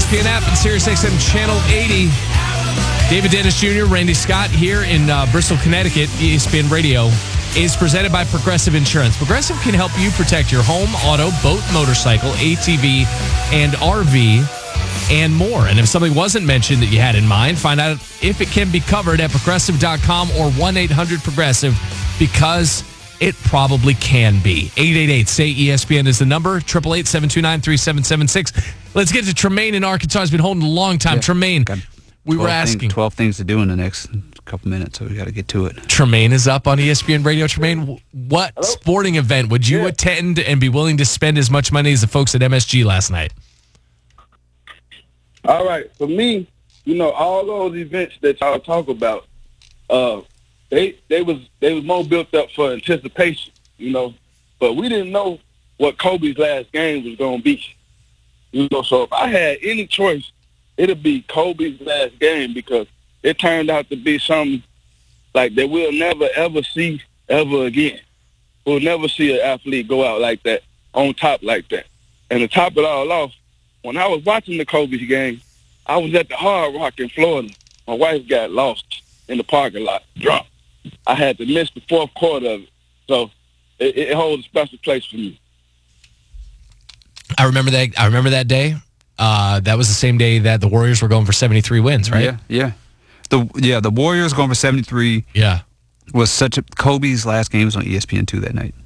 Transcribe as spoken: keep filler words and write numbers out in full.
S P N app and Sirius X M Channel eighty. David Dennis Junior, Randy Scott here in uh, Bristol, Connecticut. E S P N Radio is presented by Progressive Insurance. Progressive can help you protect your home, auto, boat, motorcycle, A T V, and R V, and more. And if something wasn't mentioned that you had in mind, find out if it can be covered at progressive dot com or one eight hundred progressive, because it probably can be. eight eight eight, S A Y, E S P N is the number. eight eight eight, seven two nine, three seven seven six. Let's get to Tremaine in Arkansas. He's been holding a long time. Yeah. Tremaine, we were asking. Things, twelve things to do in the next couple minutes, so we got to get to it. Tremaine is up on E S P N Radio. Tremaine, what Hello? sporting event would you yeah. attend and be willing to spend as much money as the folks at M S G last night? All right. For me, you know, all those events that y'all talk about, uh, they they was they was more built up for anticipation, you know. But we didn't know what Kobe's last game was going to be. You know, so if I had any choice, it'd be Kobe's last game, because it turned out to be something like that we'll never, ever see ever again. We'll never see an athlete go out like that, on top like that. And to top it all off, when I was watching the Kobe's game, I was at the Hard Rock in Florida. My wife got lost in the parking lot, drunk. I had to miss the fourth quarter of it. So it, it holds a special place for me. I remember that. I remember that day. Uh, that was the same day that the Warriors were going for seventy-three wins, right? Yeah, yeah. The yeah, the Warriors going for seventy-three. Yeah, was such a Kobe's last game was on E S P N two that night.